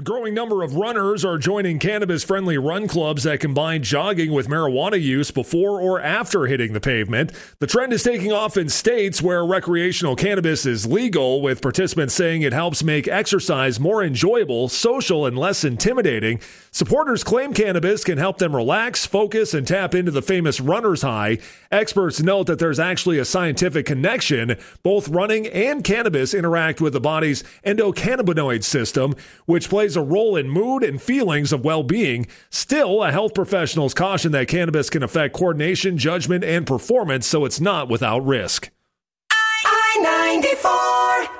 growing number of runners are joining cannabis-friendly run clubs that combine jogging with marijuana use before or after hitting the pavement. The trend is taking off in states where recreational cannabis is legal, with participants saying it helps make exercise more enjoyable, social, and less intimidating. Supporters claim cannabis can help them relax, focus, and tap into the famous runner's high. Experts note that there's actually a scientific connection. Both running and cannabis interact with the body's endocannabinoid system, which plays a role in mood and feelings of well-being. Still, health professionals caution that cannabis can affect coordination, judgment, and performance, so it's not without risk. I-94